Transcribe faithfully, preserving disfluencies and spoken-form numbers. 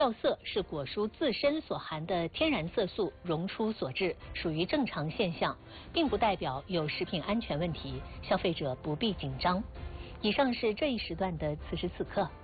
掉色是果蔬自身所含的天然色素溶出所致，属于正常现象，并不代表有食品安全问题，消费者不必紧张。以上是这一时段的此时此刻。